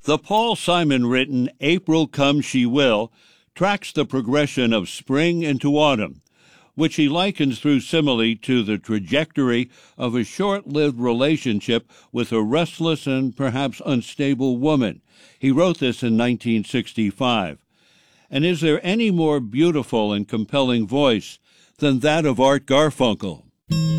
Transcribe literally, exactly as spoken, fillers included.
The Paul Simon-written April Come She Will tracks the progression of spring into autumn, which he likens through simile to the trajectory of a short-lived relationship with a restless and perhaps unstable woman. He wrote this in nineteen sixty-five. And is there any more beautiful and compelling voice than that of Art Garfunkel?